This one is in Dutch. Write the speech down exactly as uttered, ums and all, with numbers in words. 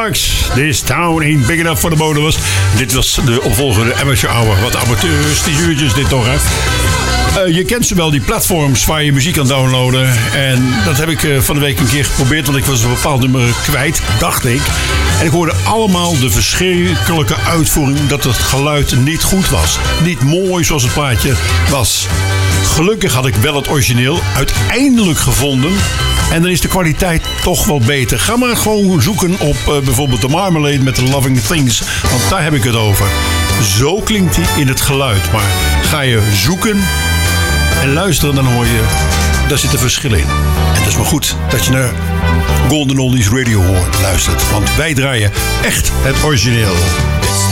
Sparks. This town ain't big enough for the both of us. Dit was de opvolgende Amateur Hour. Wat amateurstuurtjes dit toch, hè? Uh, je kent ze wel, die platforms waar je muziek kan downloaden. En dat heb ik uh, van de week een keer geprobeerd, want ik was een bepaald nummer kwijt, dacht ik. En ik hoorde allemaal de verschrikkelijke uitvoering dat het geluid niet goed was. Niet mooi zoals het plaatje was. Gelukkig had ik wel het origineel uiteindelijk gevonden. En dan is de kwaliteit toch wel beter. Ga maar gewoon zoeken op uh, bijvoorbeeld de Marmalade met The Loving Things. Want daar heb ik het over. Zo klinkt hij in het geluid. Maar ga je zoeken en luisteren, dan hoor je, daar zit een verschil in. En dat is maar goed dat je naar Golden Oldies Radio hoort, luistert. Want wij draaien echt het origineel. It's